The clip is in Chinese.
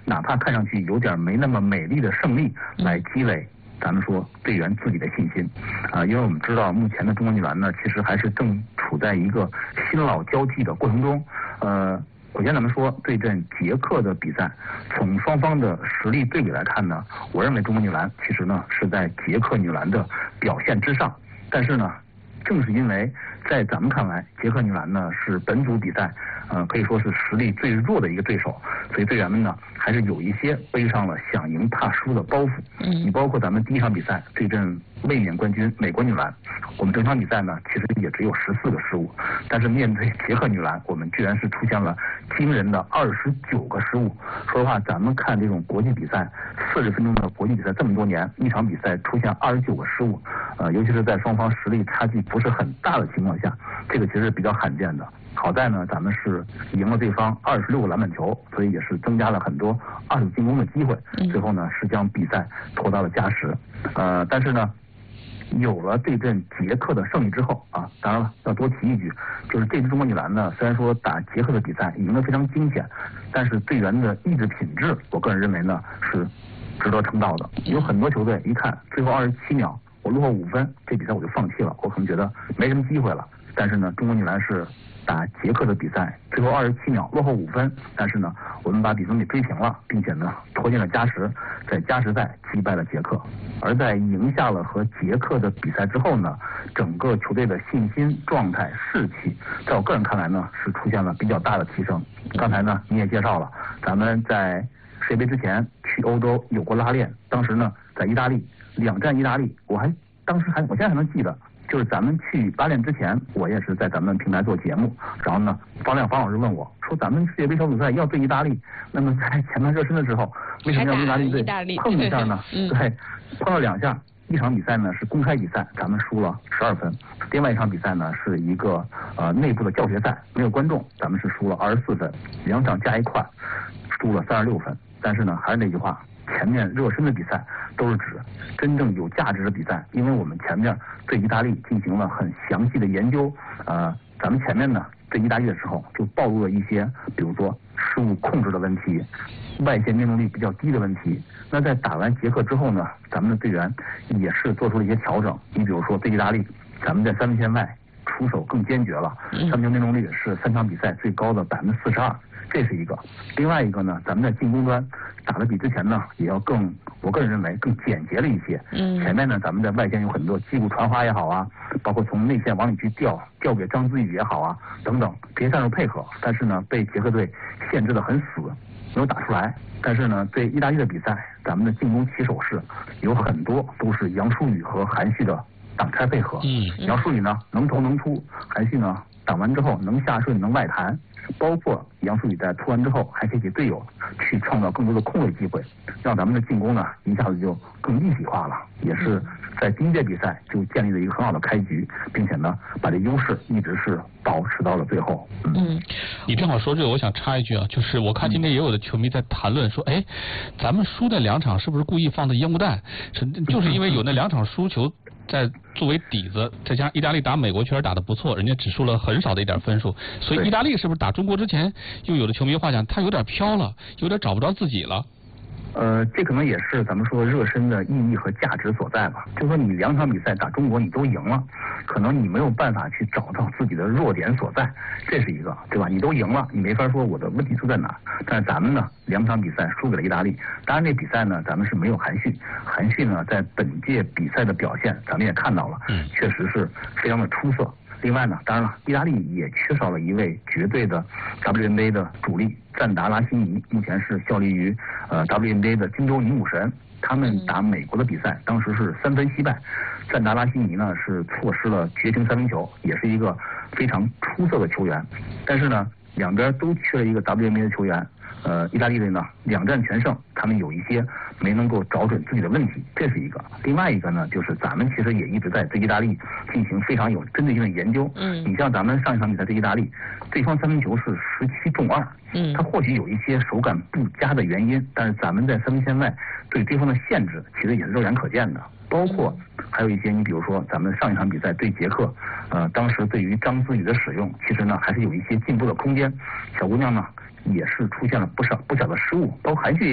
哪怕看上去有点没那么美丽的胜利，来积累咱们说队员自己的信心，因为我们知道目前的中国女篮呢，其实还是正处在一个新老交替的过程中。首先咱们说对阵捷克的比赛，从双方的实力对比来看呢，我认为中国女篮其实呢是在捷克女篮的表现之上，但是呢，正是因为在咱们看来，捷克女篮呢是本组比赛可以说是实力最弱的一个对手，所以队员们呢还是有一些背上了想赢怕输的包袱。你包括咱们第一场比赛对阵卫冕冠军美国女篮，我们整场比赛呢其实也只有14个失误，但是面对捷克女篮，我们居然是出现了惊人的29个失误。说实话，咱们看这种国际比赛，40分钟的国际比赛这么多年，一场比赛出现29个失误，尤其是在双方实力差距不是很大的情况下，这个其实是比较罕见的。好在呢，咱们是赢了对方26个篮板球，所以也是增加了很多2次进攻的机会。最后呢，是将比赛拖到了加时。但是呢，有了对阵捷克的胜利之后啊，当然了，要多提一句，就是这支中国女篮呢，虽然说打捷克的比赛赢得非常惊险，但是队员的意志品质，我个人认为呢是值得称道的。有很多球队一看最后27秒我落后5分，这比赛我就放弃了，我可能觉得没什么机会了。但是呢，中国女篮是打捷克的比赛，最后27秒落后5分，但是呢，我们把比分给追平了，并且呢拖进了加时，在加时赛击败了捷克。而在赢下了和捷克的比赛之后呢，整个球队的信心、状态、士气，在我个人看来呢，是出现了比较大的提升。刚才呢你也介绍了，咱们在世界杯之前去欧洲有过拉练，当时呢在意大利2战意大利，我现在还能记得。就是咱们去拉练之前，我也是在咱们平台做节目，然后呢，方老师问我说，咱们世界杯小组赛要对意大利，那么在前面热身的时候，为什么要意大利队碰一下呢？对，碰了2下。一场比赛呢是公开比赛，咱们输了12分；另外一场比赛呢是一个内部的教学赛，没有观众，咱们是输了24分。2场加一块，输了36分。但是呢，还是那句话。前面热身的比赛都是指真正有价值的比赛，因为我们前面对意大利进行了很详细的研究，咱们前面呢对意大利的时候就暴露了一些，比如说失误控制的问题，外线命中率比较低的问题。那在打完捷克之后呢，咱们的队员也是做出了一些调整。你比如说对意大利，咱们在3分线外出手更坚决了，3分球命中率是3场比赛最高的42%。这是一个。另外一个呢，咱们在进攻端打得比之前呢也要更，我个人认为更简洁了一些。前面呢咱们在外线有很多击鼓传花也好啊，包括从内线往里去调给张子宇也好啊等等这些战术配合，但是呢被捷克队限制得很死，没有打出来。但是呢对意大利的比赛，咱们的进攻起手式有很多都是杨舒宇和韩旭的挡拆配合。杨舒宇呢能投能出，韩旭呢挡完之后能下顺能外弹，包括杨舒宇在突完之后还可以给队友去创造更多的空位机会，让咱们的进攻呢一下子就更立体化了，也是在第一届比赛就建立了一个很好的开局，并且呢把这优势一直是保持到了最后。 你正好说这个，我想插一句啊，就是我看今天也有的球迷在谈论说，咱们输那2场是不是故意放的烟雾弹？就是因为有那2场输球在作为底子，再加上意大利打美国确实打得不错，人家只输了很少的一点分数，所以意大利是不是打中国之前，又有的球迷话讲，他有点飘了，有点找不着自己了。 这可能也是咱们说热身的意义和价值所在吧。就说你2场比赛打中国你都赢了，可能你没有办法去找到自己的弱点所在，这是一个，对吧？你都赢了，你没法说我的问题出在哪。但是咱们呢，2场比赛输给了意大利，当然这比赛呢咱们是没有韩旭呢在本届比赛的表现咱们也看到了，确实是非常的出色。另外呢，当然了，意大利也缺少了一位绝对的 WNBA 的主力赞达拉希尼，目前是效力于WNBA 的金州女武神。他们打美国的比赛，当时是3分惜败，赞达拉希尼呢是错失了绝平3分球，也是一个非常出色的球员。但是呢，两边都缺了一个 WNBA 的球员。意大利队呢2战全胜，他们有一些没能够找准自己的问题，这是一个。另外一个呢，就是咱们其实也一直在对意大利进行非常有针对性的研究。你像咱们上一场比赛对意大利，对方3分球是17中2，他或许有一些手感不佳的原因，但是咱们在3分线外对对方的限制其实也是肉眼可见的。包括还有一些，你比如说咱们上一场比赛对捷克，当时对于张子宇的使用，其实呢还是有一些进步的空间。小姑娘呢也是出现了不小的失误，包括韩旭